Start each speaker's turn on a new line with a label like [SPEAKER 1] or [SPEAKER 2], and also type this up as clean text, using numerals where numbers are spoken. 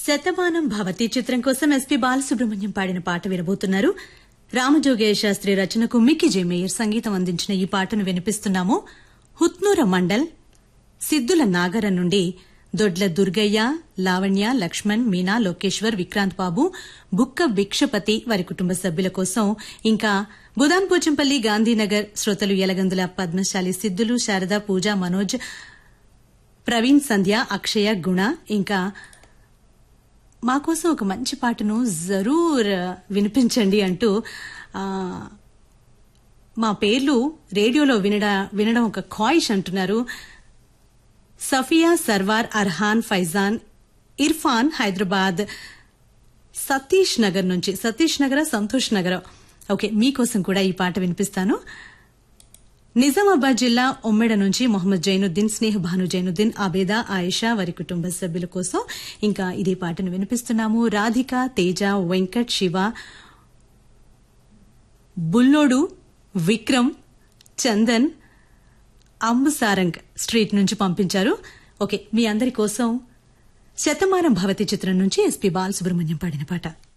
[SPEAKER 1] శతమానం భవతి చిత్రం కోసం ఎస్పీ బాలసుబ్రహ్మణ్యం పాడిన పాట వినబోతున్నారు. రామజోగయ్య శాస్త్రి రచనకు మిక్కీ జే మేయర్ సంగీతం అందించిన ఈ పాటను వినిపిస్తున్నాము. హుత్నూర మండల్ సిద్దుల నాగరం నుండి దొడ్ల దుర్గయ్య, లావణ్య, లక్ష్మణ్, మీనా, లోకేశ్వర్, విక్రాంత్ బాబు, బుక్క భిక్షపతి వారి కుటుంబ సభ్యుల కోసం, ఇంకా బుదాన్ పోచంపల్లి, గాంధీనగర్ శ్రోతలు యలగందుల పద్మశాలి, సిద్దులు, శారద, పూజ, మనోజ్, ప్రవీణ్, సంధ్య, అక్షయ, గుణ, ఇంకా మా కోసం ఒక మంచి పాటను జరూర్ వినిపించండి అంటూ మా పేర్లు రేడియోలో వినడం ఒక ఖాయిష్ అంటున్నారు. సఫియా, సర్వార్, అర్హాన్, ఫైజాన్, ఇర్ఫాన్, హైదరాబాద్, సతీష్ నగర్ నుంచి. సతీష్ నగర, సంతోష్ నగర. ఓకే, మీకోసం కూడా ఈ పాట వినిపిస్తాను. నిజామాబాద్ జిల్లా ఉమ్మెడ నుంచి మొహమ్మద్ జైనుద్దీన్, స్నేహ భాను జైనుద్దీన్, ఆబేదా, ఆయిషా వారి కుటుంబ సభ్యుల కోసం ఇంకా ఇదే పాటను వినిపిస్తున్నాము. రాధిక, తేజ, వెంకట్, శివ, బుల్లోడు, విక్రమ్, చందన్, అంబుసారంగ్ స్ట్రీట్ నుంచి పంపించారు. ఓకే, మీ అందరి కోసం శతమానం భవతి చిత్రం నుంచి ఎస్పీ బాలసుబ్రహ్మణ్యం పాడిన పాట.